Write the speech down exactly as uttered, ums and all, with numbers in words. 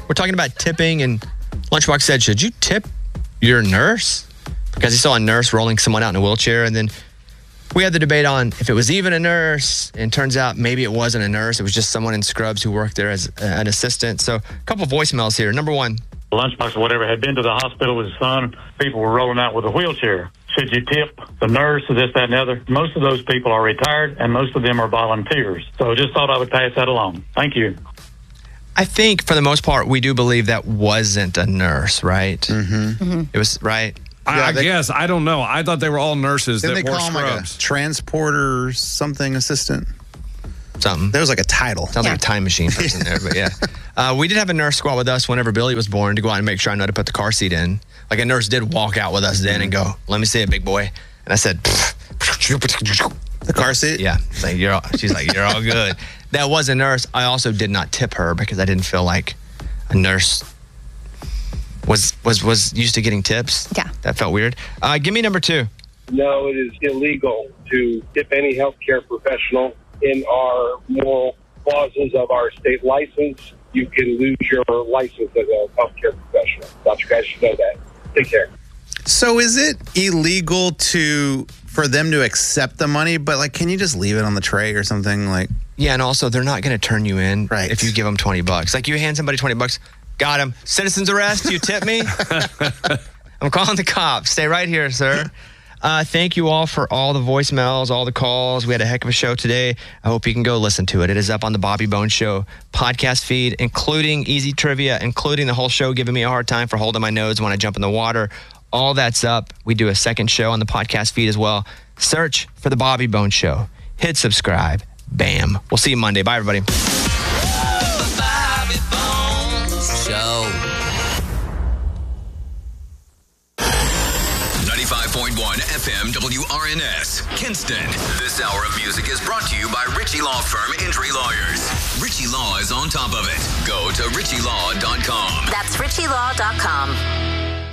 We're talking about tipping, and Lunchbox said, should you tip your nurse? Because he saw a nurse rolling someone out in a wheelchair, and then we had the debate on if it was even a nurse, and turns out maybe it wasn't a nurse. It was just someone in scrubs who worked there as an assistant. So a couple voicemails here. Number one. Lunchbox or whatever had been to the hospital with his son. People were rolling out with a wheelchair. Should you tip the nurse or this, that, and the other? Most of those people are retired, and most of them are volunteers. So just thought I would pass that along. Thank you. I think for the most part, we do believe that wasn't a nurse, right? Mm-hmm. Mm-hmm. It was, right? I, Yeah, I they- guess. I don't know. I thought they were all nurses Didn't that they wore call him like a scrubs. transporter something assistant? Something. There was like a title. Sounds like a time machine person there, but yeah. Uh, we did have a nurse squat with us whenever Billy was born to go out and make sure I know how to put the car seat in. Like a nurse did walk out with us then and go, let me see it, big boy. And I said, The car seat? yeah. It's like, you're all, she's like, you're all good. That was a nurse. I also did not tip her because I didn't feel like a nurse was was was used to getting tips. Yeah. That felt weird. Uh, give me number two. No, it is illegal to tip any healthcare professional. In our moral clauses of our state license, you can lose your license as a healthcare professional. Thought you guys should know that. Take care. So is it illegal to for them to accept the money, but like, can you just leave it on the tray or something? Like, Yeah, and also they're not going to turn you in Right. if you give them twenty bucks. Like you hand somebody twenty bucks, got him. Citizen's arrest, you tip me? I'm calling the cops. Stay right here, sir. Uh, thank you all for all the voicemails, all the calls. We had a heck of a show today. I hope you can go listen to it. It is up on the Bobby Bones Show podcast feed, including easy trivia, including the whole show giving me a hard time for holding my nose when I jump in the water. All that's up. We do a second show on the podcast feed as well. Search for the Bobby Bones Show. Hit subscribe. Bam. We'll see you Monday. Bye, everybody. The Bobby Bones Show. ninety-five point one F M W R N S, Kinston. This hour of music is brought to you by Ritchie Law Firm Injury Lawyers. Ritchie Law is on top of it. Go to ritchie law dot com. That's ritchie law dot com.